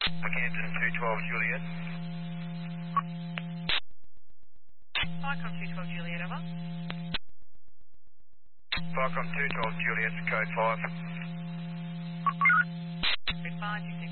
Camden 212 Juliet. Falcon 212 Juliet, over. Falcon 212 Juliet, code 5. Code 5,